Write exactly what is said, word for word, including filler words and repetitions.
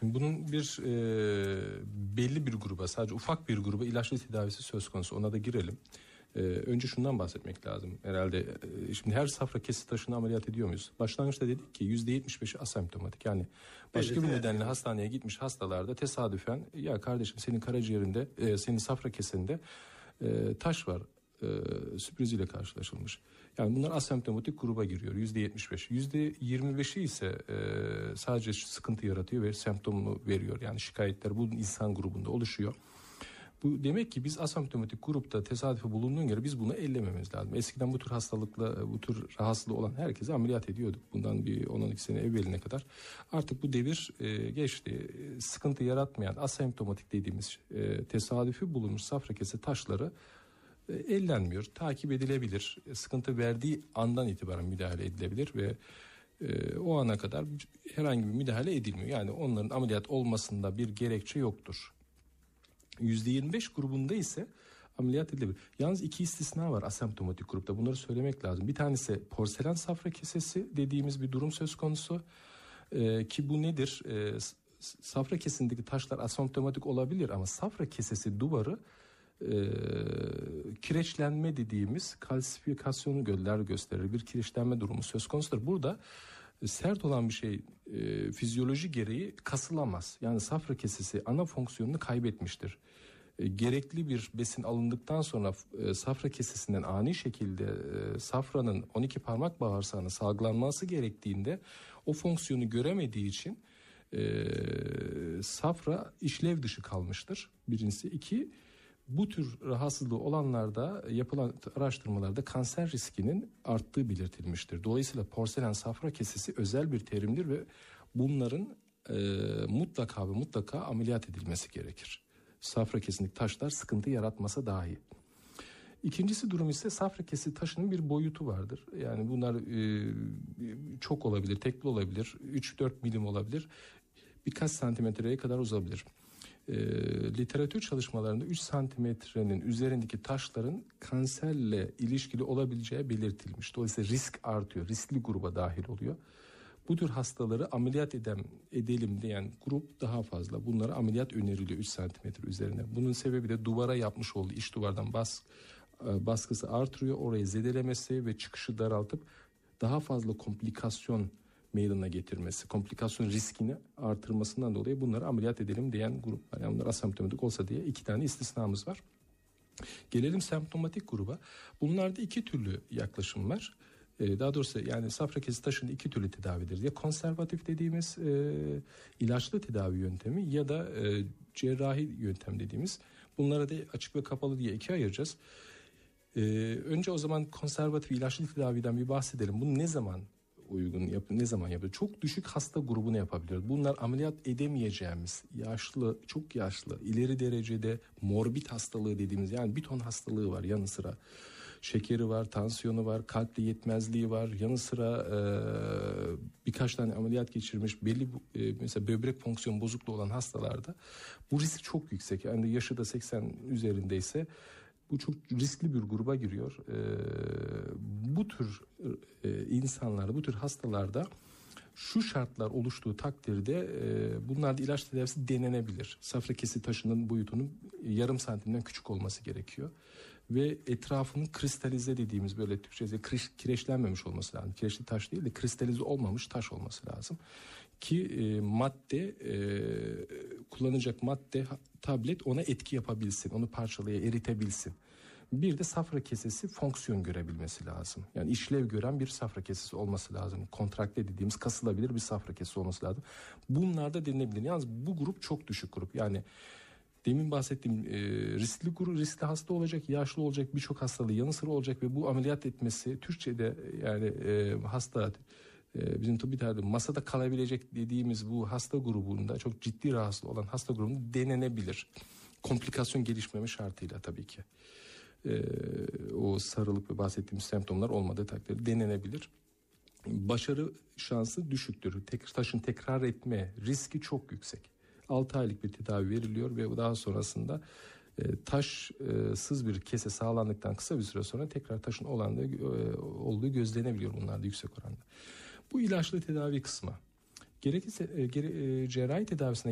Bunun bir e, belli bir gruba, sadece ufak bir gruba ilaçlı tedavisi söz konusu. Ona da girelim. E, önce şundan bahsetmek lazım. Herhalde e, şimdi her safra kesi taşını ameliyat ediyor muyuz? Başlangıçta dedik ki yüzde yetmiş beşi asemptomatik. Yani başka bir nedenle hastaneye gitmiş hastalarda tesadüfen ya kardeşim senin karaciğerinde, e, senin safra kesinde e, taş var. E, sürpriziyle karşılaşılmış. Yani bunlar asemptomatik gruba giriyor. yüzde yetmiş beş. yüzde yirmi beşi ise e, sadece sıkıntı yaratıyor ve semptomunu veriyor. Yani şikayetler bu insan grubunda oluşuyor. Bu demek ki biz asemptomatik grupta tesadüfe bulunduğuna göre biz bunu ellememiz lazım. Eskiden bu tür hastalıkla, bu tür rahatsızlığı olan herkese ameliyat ediyorduk. Bundan bir on on iki sene evveline kadar. Artık bu devir e, geçti. Sıkıntı yaratmayan asemptomatik dediğimiz e, tesadüfi bulunmuş safra kesi taşları ellenmiyor, takip edilebilir. Sıkıntı verdiği andan itibaren müdahale edilebilir ve e, o ana kadar herhangi bir müdahale edilmiyor. Yani onların ameliyat olmasında bir gerekçe yoktur. yüzde yirmi beş grubunda ise ameliyat edilebilir. Yalnız iki istisna var asemptomatik grupta. Bunları söylemek lazım. Bir tanesi porselen safra kesesi dediğimiz bir durum söz konusu. E, ki bu nedir? E, safra kesindeki taşlar asemptomatik olabilir ama safra kesesi duvarı E, kireçlenme dediğimiz kalsifikasyonu göller gösterir. Bir kireçlenme durumu söz konusudur. Burada e, sert olan bir şey e, fizyoloji gereği kasılamaz. Yani safra kesesi ana fonksiyonunu kaybetmiştir. E, gerekli bir besin alındıktan sonra e, safra kesesinden ani şekilde e, safranın on iki parmak bağırsağına salgılanması gerektiğinde o fonksiyonu göremediği için e, safra işlev dışı kalmıştır. Birincisi. İki, bu tür rahatsızlığı olanlarda yapılan araştırmalarda kanser riskinin arttığı belirtilmiştir. Dolayısıyla porselen safra kesesi özel bir terimdir ve bunların e, mutlaka ve mutlaka ameliyat edilmesi gerekir. Safra kesindeki taşlar sıkıntı yaratmasa dahi. İkincisi durum ise safra kesi taşının bir boyutu vardır. Yani bunlar e, çok olabilir, tekli olabilir, üç dört milim olabilir, birkaç santimetreye kadar uzabilir. E, literatür çalışmalarında üç santimetrenin üzerindeki taşların kanserle ilişkili olabileceği belirtilmiş. Dolayısıyla risk artıyor, riskli gruba dahil oluyor. Bu tür hastaları ameliyat edem, edelim diyen grup daha fazla. Bunlara ameliyat öneriliyor üç santimetre üzerine. Bunun sebebi de duvara yapmış olduğu iç duvardan bas, baskısı artırıyor. Orayı zedelemesi ve çıkışı daraltıp daha fazla komplikasyon meydana getirmesi, komplikasyon riskini artırmasından dolayı bunları ameliyat edelim diyen grup. Yani bunlar asemptomatik olsa diye iki tane istisnamız var. Gelelim semptomatik gruba. Bunlarda iki türlü yaklaşım var. Ee, daha doğrusu yani safra kesi taşının iki türlü tedavidir. Ya konservatif dediğimiz e, ilaçlı tedavi yöntemi ya da e, cerrahi yöntem dediğimiz. Bunlara da açık ve kapalı diye ikiye ayıracağız. Ee, önce o zaman konservatif ilaçlı tedaviden bir bahsedelim. Bunu ne zaman uygun yap ne zaman yapıyor? Çok düşük hasta grubunu yapabiliyoruz. Bunlar ameliyat edemeyeceğimiz yaşlı, çok yaşlı, ileri derecede morbid hastalığı dediğimiz, yani bir ton hastalığı var yanı sıra. Şekeri var, tansiyonu var, kalple yetmezliği var. Yanı sıra e, birkaç tane ameliyat geçirmiş, belli e, mesela böbrek fonksiyon bozukluğu olan hastalarda bu risk çok yüksek. Yani yaşı da seksen üzerindeyse bu çok riskli bir gruba giriyor. Ee, bu tür e, insanlarda, bu tür hastalarda şu şartlar oluştuğu takdirde e, bunlarda ilaç tedavisi denenebilir. Safra kesi taşının boyutunun yarım santimden küçük olması gerekiyor. Ve etrafının kristalize dediğimiz, böyle Türkçe'de kireçlenmemiş olması lazım. Kireçli taş değil de kristalize olmamış taş olması lazım. Ki e, madde, e, kullanacak madde, tablet ona etki yapabilsin, onu parçalaya eritebilsin. Bir de safra kesesi fonksiyon görebilmesi lazım. Yani işlev gören bir safra kesesi olması lazım. Kontrakte dediğimiz kasılabilir bir safra kesesi olması lazım. Bunlar da denilebilir. Yalnız bu grup çok düşük grup. Yani demin bahsettiğim e, riskli grup, riskli hasta olacak, yaşlı olacak, birçok hastalığı yanı sıra olacak ve bu ameliyat etmesi Türkçe'de yani e, hasta e, bizim tıbbi tabirde masada kalabilecek dediğimiz bu hasta grubunda, çok ciddi rahatsız olan hasta grubunda denenebilir. Komplikasyon gelişmeme şartıyla tabii ki. E, o sarılık ve bahsettiğimiz semptomlar olmadığı takdirde denenebilir. Başarı şansı düşüktür. Tek, taşın tekrar etme riski çok yüksek. altı aylık bir tedavi veriliyor ve daha sonrasında e, taşsız bir kese sağlandıktan kısa bir süre sonra tekrar taşın olandığı, e, olduğu gözlenebiliyor bunlarda yüksek oranda. Bu ilaçlı tedavi kısmı. Gerekirse e, gere, e, cerrahi tedavisine